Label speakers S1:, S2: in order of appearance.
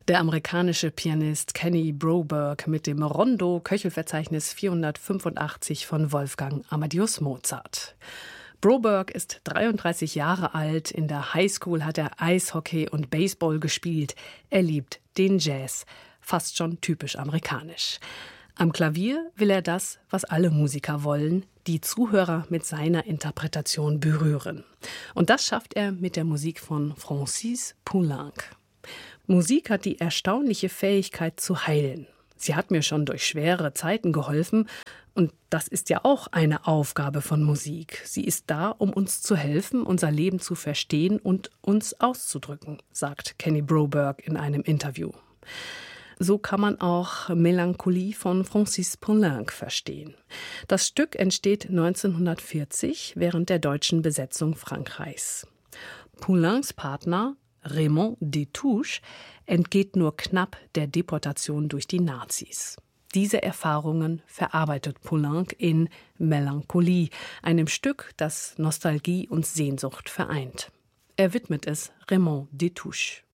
S1: Der amerikanische Pianist Kenny Broberg mit dem Rondo Köchelverzeichnis 485 von Wolfgang Amadeus Mozart. Broberg ist 33 Jahre alt. In der Highschool hat er Eishockey und Baseball gespielt. Er liebt den Jazz. Fast schon typisch amerikanisch. Am Klavier will er das, was alle Musiker wollen, die Zuhörer mit seiner Interpretation berühren. Und das schafft er mit der Musik von Francis Poulenc. Musik hat die erstaunliche Fähigkeit zu heilen. Sie hat mir schon durch schwere Zeiten geholfen. Und das ist ja auch eine Aufgabe von Musik. Sie ist da, um uns zu helfen, unser Leben zu verstehen und uns auszudrücken, sagt Kenny Broberg in einem Interview. So kann man auch Melancholie von Francis Poulenc verstehen. Das Stück entsteht 1940 während der deutschen Besetzung Frankreichs. Poulencs Partner Raymond Destouches entgeht nur knapp der Deportation durch die Nazis. Diese Erfahrungen verarbeitet Poulenc in Melancholie, einem Stück, das Nostalgie und Sehnsucht vereint. Er widmet es Raymond Destouches.